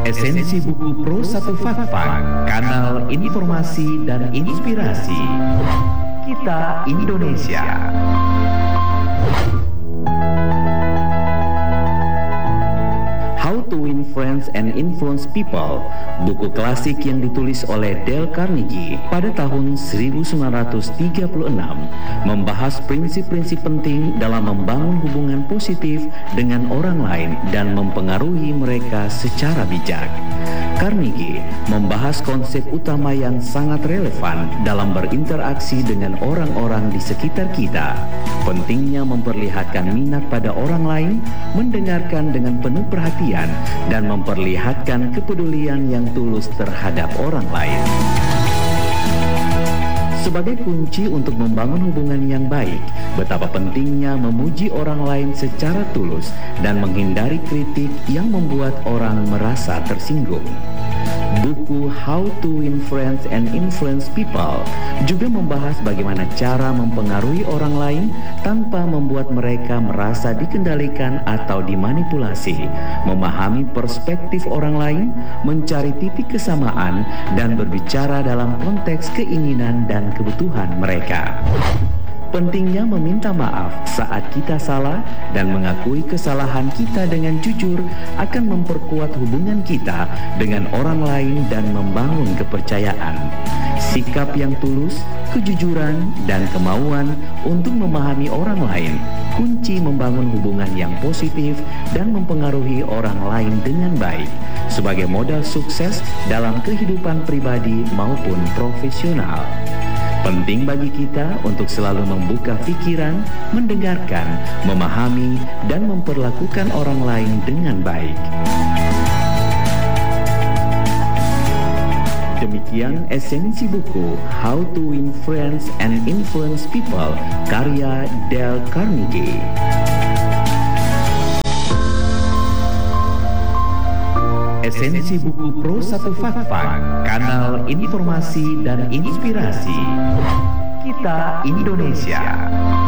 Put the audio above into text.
Esensi buku Pro 1 Fakta, kanal informasi dan inspirasi. Kita Indonesia. How to Win Friends and Influence People, buku klasik yang ditulis oleh Dale Carnegie pada tahun 1936, membahas prinsip-prinsip penting dalam membangun hubungan positif dengan orang lain dan mempengaruhi mereka secara bijak. Carnegie membahas konsep utama yang sangat relevan dalam berinteraksi dengan orang-orang di sekitar kita. Pentingnya memperlihatkan minat pada orang lain, mendengarkan dengan penuh perhatian, dan memperlihatkan kepedulian yang tulus terhadap orang lain. Sebagai kunci untuk membangun hubungan yang baik, betapa pentingnya memuji orang lain secara tulus dan menghindari kritik yang membuat orang merasa tersinggung. Buku How to Win Friends and Influence People juga membahas bagaimana cara mempengaruhi orang lain tanpa membuat mereka merasa dikendalikan atau dimanipulasi, memahami perspektif orang lain, mencari titik kesamaan, dan berbicara dalam konteks keinginan dan kebutuhan mereka. Pentingnya meminta maaf saat kita salah dan mengakui kesalahan kita dengan jujur akan memperkuat hubungan kita dengan orang lain dan membangun kepercayaan. Sikap yang tulus, kejujuran, dan kemauan untuk memahami orang lain kunci membangun hubungan yang positif dan mempengaruhi orang lain dengan baik sebagai modal sukses dalam kehidupan pribadi maupun profesional. Penting bagi kita untuk selalu membuka pikiran, mendengarkan, memahami, dan memperlakukan orang lain dengan baik. Demikian esensi buku How to Win Friends and Influence People karya Dale Carnegie. Esensi buku Pro 1 Fakta, kanal informasi dan inspirasi. Kita Indonesia.